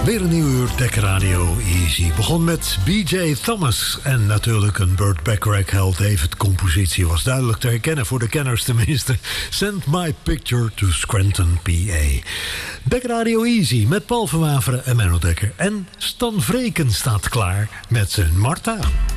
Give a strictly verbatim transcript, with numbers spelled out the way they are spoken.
Weer een nieuw uur Tech Radio Easy. Begon met B J Thomas en natuurlijk een Burt Bacharach held. David compositie was duidelijk te herkennen, voor de kenners tenminste. Send My Picture to Scranton, P A. Tech Radio Easy met Paul van Waveren en Menno Dekker. En Stan Vreken staat klaar met zijn Marta.